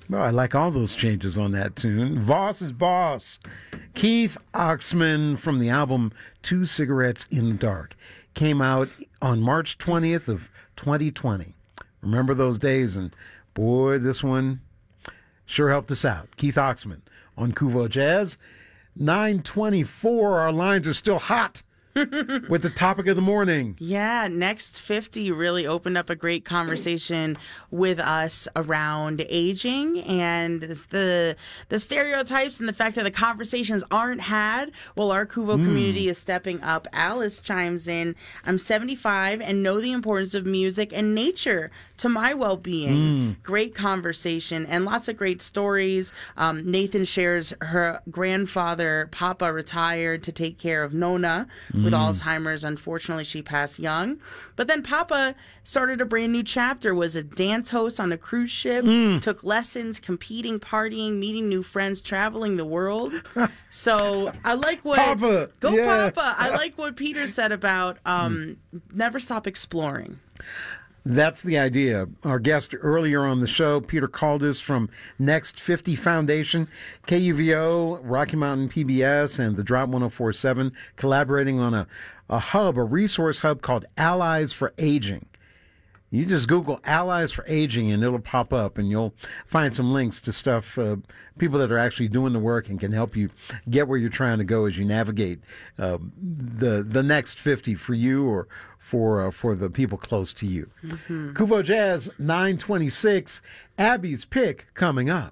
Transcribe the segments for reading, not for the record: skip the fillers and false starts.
Well, I like all those changes on that tune. Voss is Boss. Keith Oxman from the album Two Cigarettes in the Dark came out on March 20th of 2020. Remember those days? And boy, this one sure helped us out. Keith Oxman on Kuvo Jazz. 9:24, our lines are still hot. With the topic of the morning. Yeah, Next 50 really opened up a great conversation with us around aging and the stereotypes and the fact that the conversations aren't had. Well, our Kuvo community is stepping up. Alice chimes in, I'm 75 and know the importance of music and nature to my well-being. Great conversation and lots of great stories. Nathan shares her grandfather, Papa, retired to take care of Nona with Alzheimer's. Unfortunately, she passed young. But then Papa started a brand new chapter, was a dance host on a cruise ship, took lessons, competing, partying, meeting new friends, traveling the world. So I like what... Papa! Papa! I like what Peter said about never stop exploring. That's the idea. Our guest earlier on the show, Peter Caldas from Next 50 Foundation, KUVO, Rocky Mountain PBS, and the Drop 104.7 collaborating on a resource hub called Allies for Aging. You just Google Allies for Aging and it'll pop up and you'll find some links to stuff, people that are actually doing the work and can help you get where you're trying to go as you navigate the next 50 for you or for the people close to you. Kuvo Jazz 9:26, Abby's Pick coming up.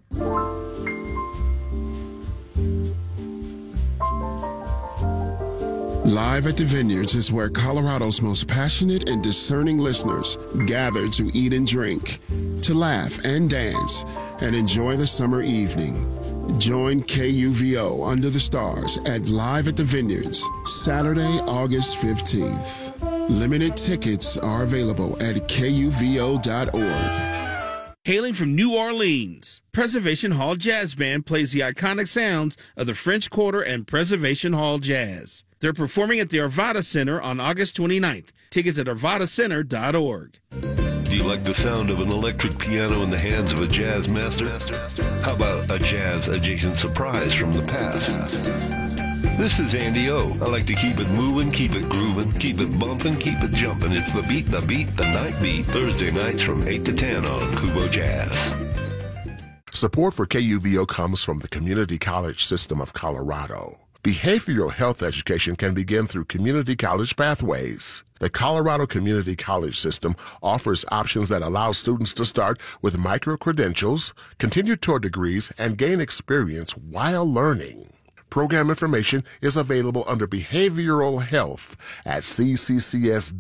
Live at the Vineyards is where Colorado's most passionate and discerning listeners gather to eat and drink, to laugh and dance, and enjoy the summer evening. Join KUVO Under the Stars at Live at the Vineyards, Saturday, August 15th. Limited tickets are available at KUVO.org. Hailing from New Orleans, Preservation Hall Jazz Band plays the iconic sounds of the French Quarter and Preservation Hall Jazz. They're performing at the Arvada Center on August 29th. Tickets at arvadacenter.org. Do you like the sound of an electric piano in the hands of a jazz master? How about a jazz-adjacent surprise from the past? This is Andy O. I like to keep it moving, keep it grooving, keep it bumping, keep it jumping. It's the beat, the night beat. Thursday nights from 8 to 10 on Kuvo Jazz. Support for KUVO comes from the Community College System of Colorado. Behavioral health education can begin through community college pathways. The Colorado Community College System offers options that allow students to start with micro-credentials, continue toward degrees, and gain experience while learning. Program information is available under Behavioral Health at cccs.edu.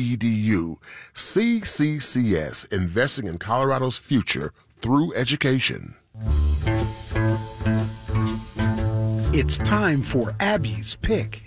CCCS, investing in Colorado's future through education. It's time for Abby's Pick.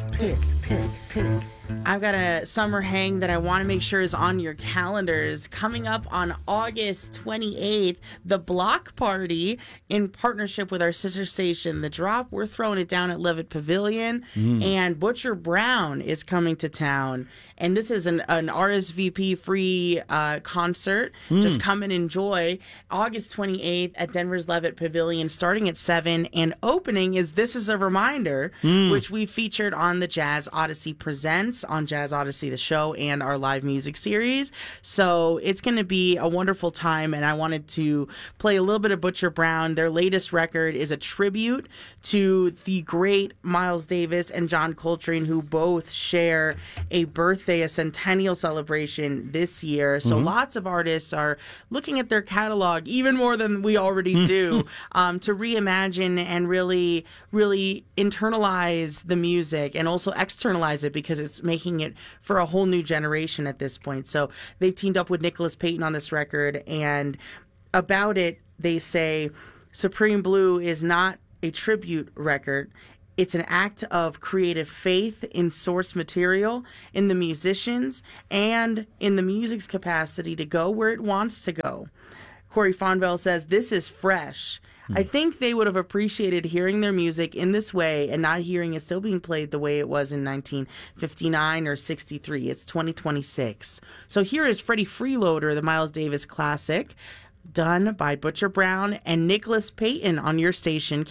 I've got a summer hang that I want to make sure is on your calendars. Coming up on August 28th, the Block Party in partnership with our sister station, The Drop. We're throwing it down at Levitt Pavilion, and Butcher Brown is coming to town. And this is an RSVP-free concert. Just come and enjoy. August 28th at Denver's Levitt Pavilion, starting at 7, and opening is This Is a Reminder, which we featured on the Jazz Odyssey Presents on Jazz Odyssey, the show, and our live music series. So it's going to be a wonderful time, and I wanted to play a little bit of Butcher Brown. Their latest record is a tribute to the great Miles Davis and John Coltrane, who both share a centennial celebration this year. So lots of artists are looking at their catalog, even more than we already do, to reimagine and really, really internalize the music and also externalize it, because it's making it for a whole new generation at this point. So they've teamed up with Nicholas Payton on this record, and about it, they say Supreme Blue is not a tribute record. It's an act of creative faith in source material, in the musicians, and in the music's capacity to go where it wants to go. Corey Fonville says, this is fresh. I think they would have appreciated hearing their music in this way and not hearing it still being played the way it was in 1959 or 63. It's 2026. So here is Freddie Freeloader, the Miles Davis classic, done by Butcher Brown and Nicholas Payton on your station,